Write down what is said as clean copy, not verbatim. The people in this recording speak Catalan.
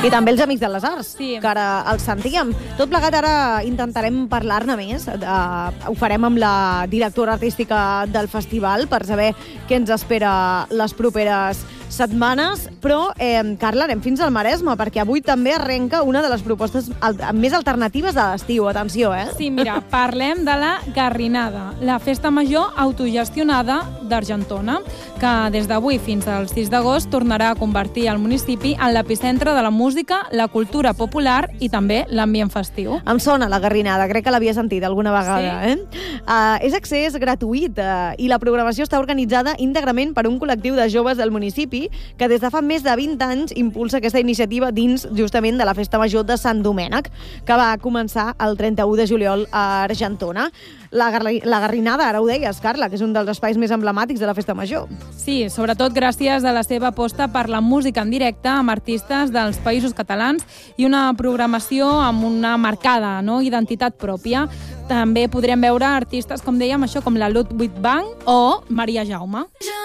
I també els Amics de les Arts, Sí. que ara els sentíem. Tot plegat ara intentarem parlar-ne més. Ho farem amb la directora artística del festival per saber què ens espera les properes setmanes, però, Carla, anem fins al Maresme, perquè avui també arrenca una de les propostes més alternatives de l'estiu. Atenció, Sí, mira, parlem de la Garrinada, la festa major autogestionada d'Argentona, que des d'avui fins al 6 d'agost tornarà a convertir el municipi en l'epicentre de la música, la cultura popular i també l'ambient festiu. Em sona la Garrinada, crec que l'havia sentit alguna vegada. Sí? És accés gratuït i la programació està organitzada íntegrament per un col·lectiu de joves del municipi que des de fa més de 20 anys impulsa aquesta iniciativa dins justament de la Festa Major de Sant Domènec, que va començar el 31 de juliol a Argentona. La Garrinada, ara ho deies, Carla, que és un dels espais més emblemàtics de la Festa Major. Sí, sobretot gràcies a la seva aposta per la música en directe amb artistes dels països catalans i una programació amb una marcada identitat pròpia. També podrem veure artistes, com dèiem, això com la Ludwig Band o Maria Jaume.